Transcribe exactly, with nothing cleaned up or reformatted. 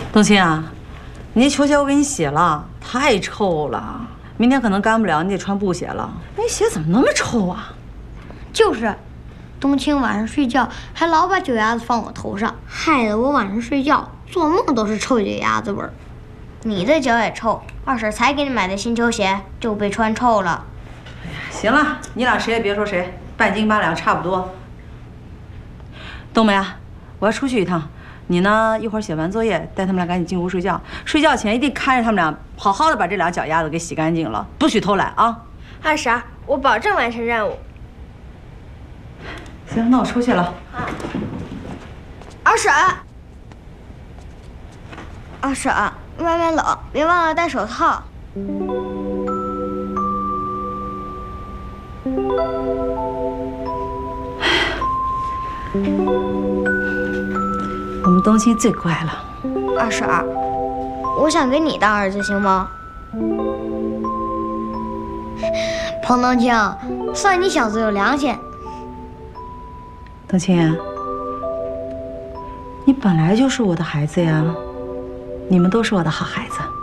冬青啊，你那球鞋我给你洗了，太臭了，明天可能干不了，你得穿布鞋了。那鞋怎么那么臭啊？ 就是，冬青晚上睡觉还老把脚丫子放我头上，害得我晚上睡觉做梦都是臭脚丫子味儿。你的脚也臭，二婶才给你买的新球鞋就被穿臭了。 哎呀，行了，你俩谁也别说谁，半斤八两差不多。冬梅啊，我要出去一趟。 你呢？一会儿写完作业，带他们俩赶紧进屋睡觉。睡觉前一定看着他们俩，好好的把这俩脚丫子给洗干净了，不许偷懒啊！ 二婶，我保证完成任务。 行，那我出去了。 啊。二婶，二婶，外面冷，别忘了戴手套。 我们冬青最乖了。 二婶，我想给你当儿子，行吗？彭冬青，算你小子有良心。 冬青，你本来就是我的孩子呀，你们都是我的好孩子。